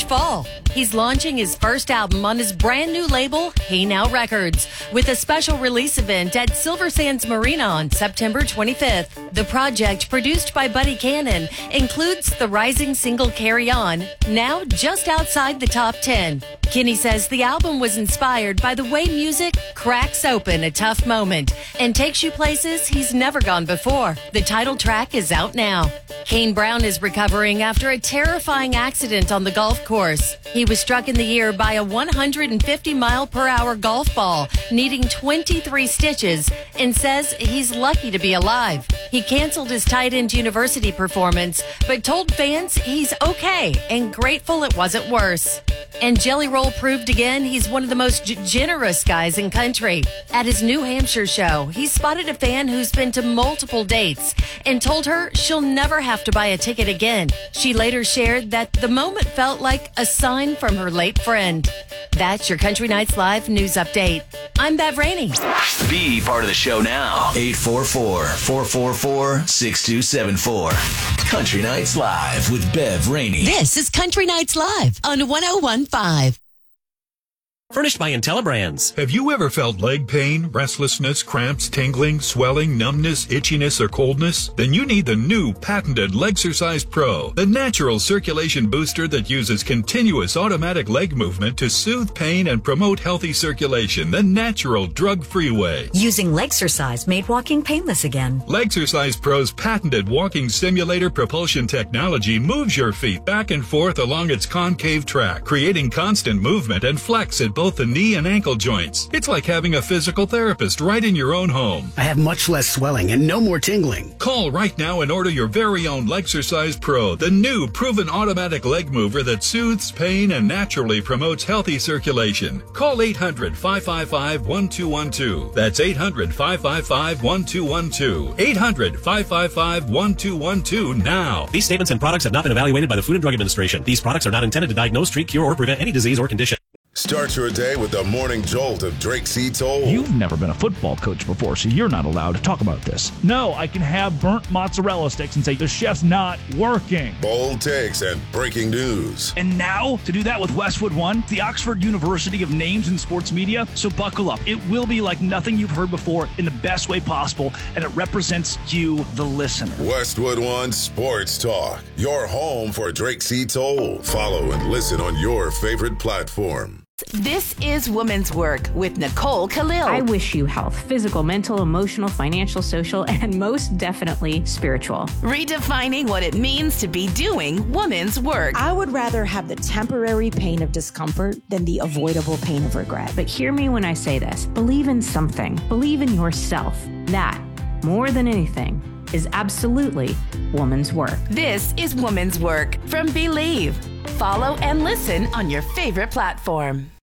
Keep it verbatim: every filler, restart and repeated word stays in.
fall. He's launching his first album on his brand new label, Hey Now Records, with a special release event at Silver Sands Marina on September twenty-fifth. The project, produced by Buddy Cannon, includes the rising single Carry On, now just outside the top ten. Kenny says the album was inspired by the way music cracks open a tough moment and takes you places he's never gone before. The title track is out now. Kane Brown is recovering after a terrifying accident on the golf course. He was struck in the ear by a one hundred fifty mile per hour golf ball, needing twenty-three stitches, and says he's lucky to be alive. He canceled his tight end university performance, but told fans he's okay and grateful it wasn't worse. And Jelly Roll proved again he's one of the most g- generous guys in country. At his New Hampshire show, he spotted a fan who's been to multiple dates and told her she'll never have to buy a ticket again. She later shared that the moment felt like a sign from her late friend. That's your Country Nights Live news update. I'm Bev Rainey. Be part of the show now. eight four four, four four four, six two seven four. Country Nights Live with Bev Rainey. This is Country Nights Live on one oh one point five. Furnished by IntelliBrands. Have you ever felt leg pain, restlessness, cramps, tingling, swelling, numbness, itchiness, or coldness? Then you need the new patented Legsercise Pro, the natural circulation booster that uses continuous automatic leg movement to soothe pain and promote healthy circulation the natural drug-free way. Using Legsercise made walking painless again. Legsercise Pro's patented walking simulator propulsion technology moves your feet back and forth along its concave track, creating constant movement and flex at both the knee and ankle joints. It's like having a physical therapist right in your own home. I have much less swelling and no more tingling. Call right now and order your very own Legsercise Pro, the new proven automatic leg mover that soothes pain and naturally promotes healthy circulation. Call eight hundred, five five five, one two one two. That's eight hundred, five five five, one two one two. eight hundred, five five five, one two one two now. These statements and products have not been evaluated by the Food and Drug Administration. These products are not intended to diagnose, treat, cure, or prevent any disease or condition. Start your day with the morning jolt of Drake C. Toll. You've never been a football coach before, so you're not allowed to talk about this. No, I can have burnt mozzarella sticks and say the chef's not working. Bold takes and breaking news. And now, to do that with Westwood One, the Oxford University of Names in Sports Media. So buckle up. It will be like nothing you've heard before in the best way possible, and it represents you, the listener. Westwood One Sports Talk, your home for Drake C. Toll. Follow and listen on your favorite platform. This is Women's Work with Nicole Khalil. I wish you health, physical, mental, emotional, financial, social, and most definitely spiritual. Redefining what it means to be doing women's work. I would rather have the temporary pain of discomfort than the avoidable pain of regret. But hear me when I say this. Believe in something. Believe in yourself. That, more than anything, is absolutely woman's work. This is Woman's Work from Believe. Follow and listen on your favorite platform.